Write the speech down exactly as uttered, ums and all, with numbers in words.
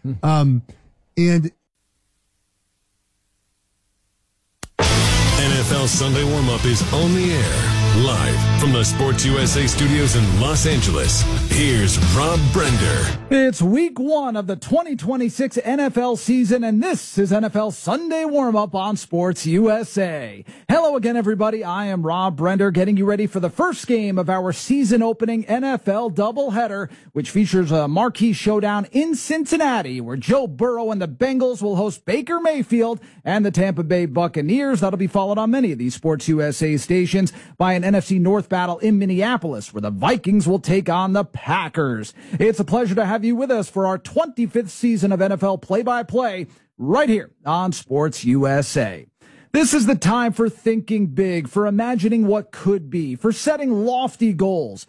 Um, and N F L Sunday Warm-Up is on the air, live from the Sports U S A studios in Los Angeles. Here's Rob Brender. It's week one of the twenty twenty-six N F L season, and this is N F L Sunday Warm-Up on Sports U S A. Hello again, everybody. I am Rob Brender, getting you ready for the first game of our season-opening N F L doubleheader, which features a marquee showdown in Cincinnati, where Joe Burrow and the Bengals will host Baker Mayfield and the Tampa Bay Buccaneers. That'll be followed on many of these Sports U S A stations by an N F C North battle in Minneapolis, where the Vikings will take on the Packers. It's a pleasure to have you with us for our twenty-fifth season of N F L play-by-play right here on Sports U S A. This is the time for thinking big, for imagining what could be, for setting lofty goals.